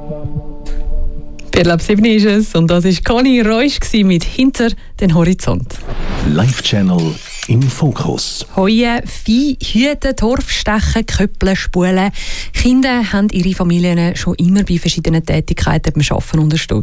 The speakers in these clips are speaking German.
Ab 7 ist es und das war Conny Reusch mit «Hinter den Horizont». Live-Channel im Fokus. Heuen, Vieh, Hüten, Torf stechen, Köppeln, Spulen. Kinder haben ihre Familien schon immer bei verschiedenen Tätigkeiten beim Arbeiten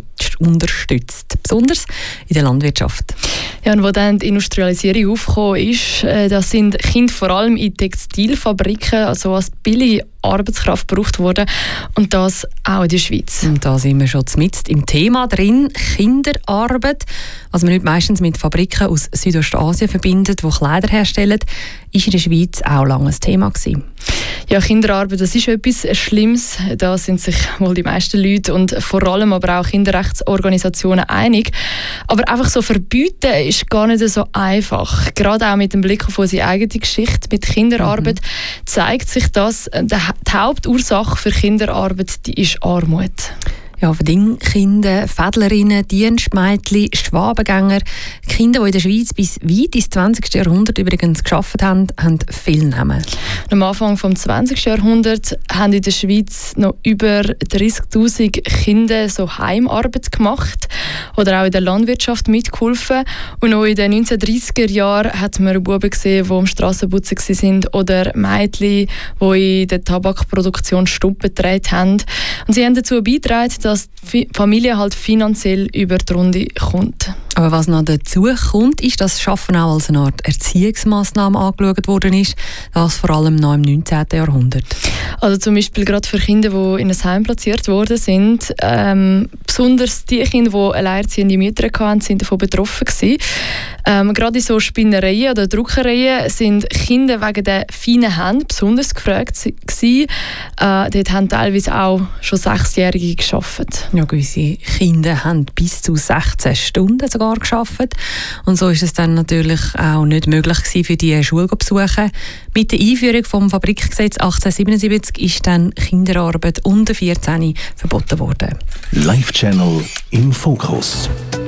unterstützt. Besonders in der Landwirtschaft. Ja, und wo dann die Industrialisierung aufgekommen ist, da sind Kinder vor allem in Textilfabriken, also als billige Arbeitskraft gebraucht worden. Und das auch in der Schweiz. Und da sind wir schon mitten im Thema drin. Kinderarbeit, was man heute meistens mit Fabriken aus Südostasien verbindet, die Kleider herstellen, ist in der Schweiz auch lange ein Thema gewesen. Ja, Kinderarbeit, das ist etwas Schlimmes. Da sind sich wohl die meisten Leute und vor allem aber auch Kinderrechtsorganisationen einig. Aber einfach so verbieten ist gar nicht so einfach. Gerade auch mit dem Blick auf unsere eigene Geschichte mit Kinderarbeit zeigt sich das. Die Hauptursache für Kinderarbeit, die ist Armut. Ja, Verdingkinder, Fädlerinnen, Dienstmädchen, Schwabengänger, Kinder, die in der Schweiz bis weit ins 20. Jahrhundert übrigens gearbeitet haben, haben viel Namen. Am Anfang des 20. Jahrhunderts haben in der Schweiz noch über 30'000 Kinder so Heimarbeit gemacht oder auch in der Landwirtschaft mitgeholfen. Und noch in den 1930er Jahren hat man Buben gesehen, die am Strassenputzen waren oder Mädchen, die in der Tabakproduktion Stuppen gedreht haben. Und sie haben dazu beigetragen, dass die Familie halt finanziell über die Runde kommt. Aber was noch dazu kommt, ist, dass Schaffen auch als eine Art Erziehungsmaßnahme angeschaut worden ist, das vor allem noch im 19. Jahrhundert. Also zum Beispiel gerade für Kinder, die in ein Heim platziert worden sind, besonders die Kinder, die alleinerziehende Mütter hatten, sind davon betroffen gewesen. Gerade in so Spinnereien oder Druckereien sind Kinder wegen der feinen Hände besonders gefragt gewesen. Dort haben teilweise auch schon 6-Jährige gearbeitet. Ja, gewisse Kinder haben bis zu 16 Stunden sogar gearbeitet. Und so ist es dann natürlich auch nicht möglich gewesen, für die Schule zu besuchen. Mit der Einführung vom Fabrikgesetz 1877 ist dann Kinderarbeit unter 14 verboten worden. Live-Channel im Fokus.